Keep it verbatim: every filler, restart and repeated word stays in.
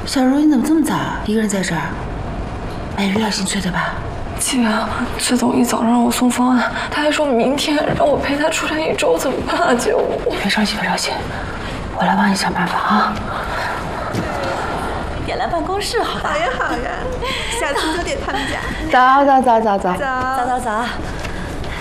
小茹，你怎么这么早？一个人在这儿？没遇到心碎的吧？ 姐，崔总一早让我送方案，他还说明天让我陪他出差一周，怎么办啊？姐，我别着急，别着急，我来帮你想办法啊。 点来办公室好吧？ 好呀好呀，下次就点他们家。 走走走走走走走走。